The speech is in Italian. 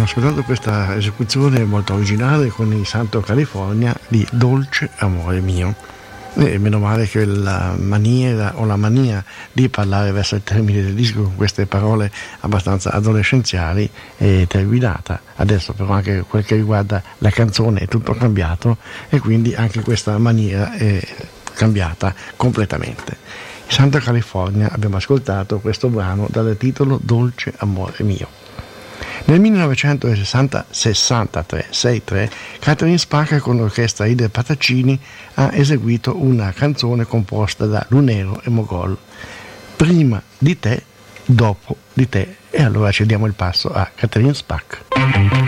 ascoltato questa esecuzione molto originale con il Santo California di Dolce Amore Mio. E meno male che la maniera o la mania di parlare verso il termine del disco con queste parole abbastanza adolescenziali è terminata. Adesso però anche quel che riguarda la canzone è tutto cambiato e quindi anche questa maniera è cambiata completamente. In Santa California abbiamo ascoltato questo brano dal titolo Dolce Amore Mio. Nel 1963 Catherine Spack con l'orchestra Ide Pataccini ha eseguito una canzone composta da Lunero e Mogol, Prima di te, dopo di te, e allora ci diamo il passo a Catherine Spack.